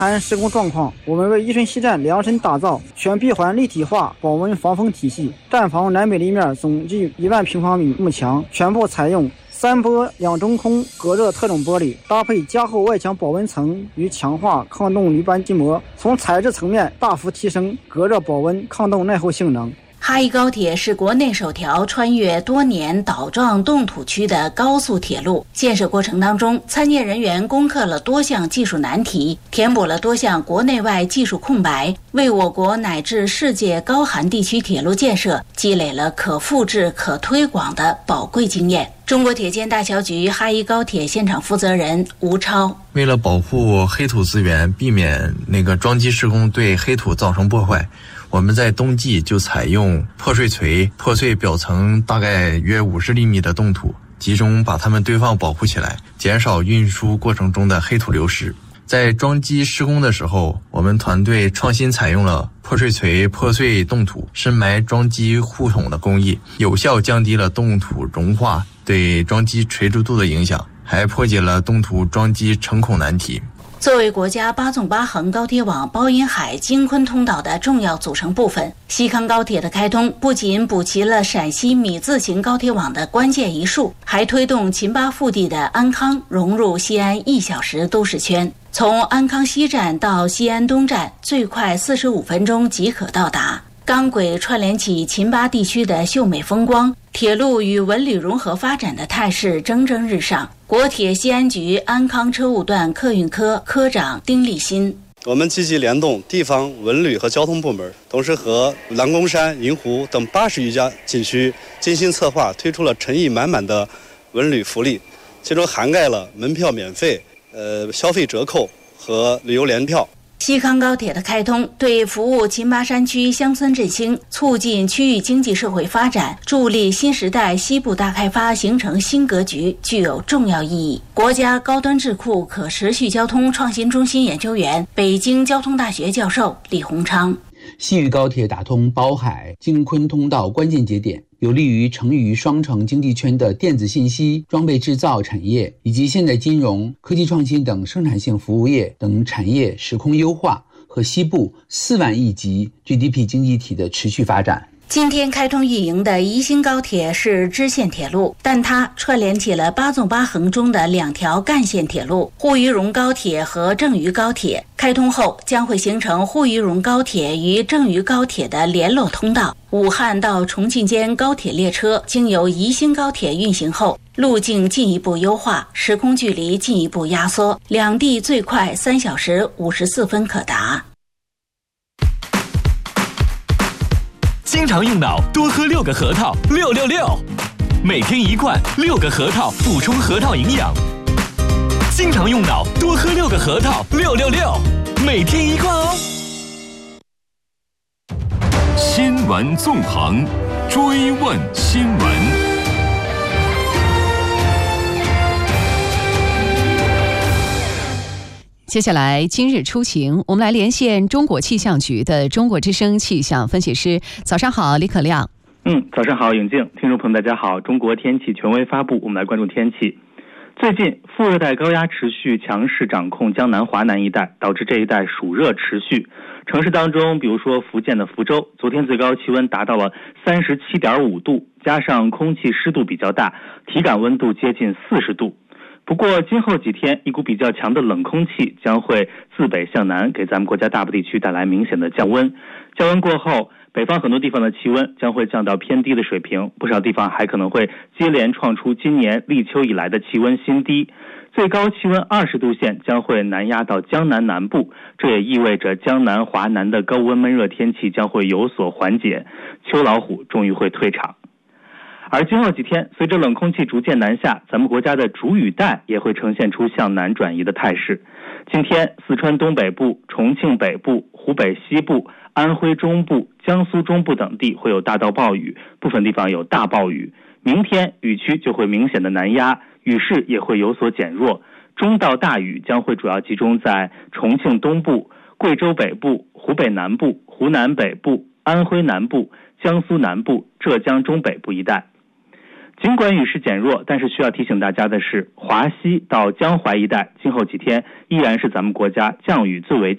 按施工状况，我们为伊春西站量身打造全闭环立体化保温防风体系。站房南北立面总计1万平方米幕墙，全部采用3波2中空隔热特种玻璃，搭配加厚外墙保温层与强化抗冻铝矽筋膜，从材质层面大幅提升隔热保温、抗冻耐候性能。 哈伊高铁是国内首条穿越多年岛状冻土区的高速铁路。建设过程当中，参建人员攻克了多项技术难题，填补了多项国内外技术空白，为我国乃至世界高寒地区铁路建设积累了可复制、可推广的宝贵经验。中国铁建大桥局哈伊高铁现场负责人吴超： 为了保护黑土资源，避免桩基施工对黑土造成破坏，我们在冬季就采用破碎锤破碎表层大概约50厘米的冻土，集中把它们堆放保护起来，减少运输过程中的黑土流失。在桩基施工的时候，我们团队创新采用了破碎锤破碎冻土深埋桩基护筒的工艺，有效降低了冻土融化对桩基垂直度的影响，还破解了冻土桩基成孔难题。 作为国家8纵8横高铁网包银海京昆通道的重要组成部分，西康高铁的开通不仅补齐了陕西米字形高铁网的关键一数，还推动秦巴腹地的安康融入西安1小时都市圈。从安康西站到西安东站，最快45分钟即可到达。钢轨串联起秦巴地区的秀美风光，铁路与文旅融合发展的态势蒸蒸日上。国铁西安局安康车务段客运科科长丁立新： 我们积极联动地方文旅和交通部门，同时和蓝公山、银湖等80余家景区精心策划，推出了诚意满满的文旅福利，其中涵盖了门票免费、消费折扣和旅游联票。 西康高铁的开通对服务秦巴山区乡村振兴、促进区域经济社会发展、助力新时代西部大开发形成新格局具有重要意义。国家高端智库可持续交通创新中心研究员、北京交通大学教授李鸿昌： 西渝高铁打通宝海京昆通道关键节点，有利于成渝双城经济圈的电子信息、装备制造产业以及现代金融、科技创新等生产性服务业等产业时空优化和西部4万亿级 GDP 经济体的持续发展。 今天开通运营的宜兴高铁是支线铁路，但它串联起了8纵8横中的2条干线铁路沪渝蓉高铁和郑渝高铁。开通后将会形成沪渝蓉高铁与郑渝高铁的联络通道。武汉到重庆间高铁列车经由宜兴高铁运行后，路径进一步优化，时空距离进一步压缩，两地最快3小时54分可达。 经常用脑，多喝6个核桃，666，每天1罐，6个核桃补充核桃营养。经常用脑，多喝6个核桃，666，每天1罐哦。 新闻纵横，追问新闻。 接下来今日出行，我们来连线中国气象局的中国之声气象分析师。早上好，李可亮。 早上好，永静。听众朋友大家好，中国天气权威发布，我们来关注天气。最近副热带高压持续强势掌控江南华南一带，导致这一带暑热持续。城市当中，比如说福建的福州，昨天最高气温达到了37.5度，加上空气湿度比较大，体感温度接近40度。不过今后几天，一股比较强的冷空气将会自北向南，给咱们国家大部地区带来明显的降温。降温过后，北方很多地方的气温将会降到偏低的水平，不少地方还可能会接连创出今年立秋以来的气温新低。最高气温20度线将会南压到江南南部，这也意味着江南华南的高温闷热天气将会有所缓解，秋老虎终于会退场。而今后几天，随着冷空气逐渐南下，咱们国家的主雨带也会呈现出向南转移的态势。今天，四川东北部、重庆北部、湖北西部、安徽中部、江苏中部等地会有大到暴雨，部分地方有大暴雨。明天雨区就会明显的南压，雨势也会有所减弱，中到大雨将会主要集中在重庆东部、贵州北部、湖北南部、湖南北部、安徽南部、江苏南部、浙江中北部一带。尽管雨势减弱，但是需要提醒大家的是，华西到江淮一带今后几天依然是咱们国家降雨最为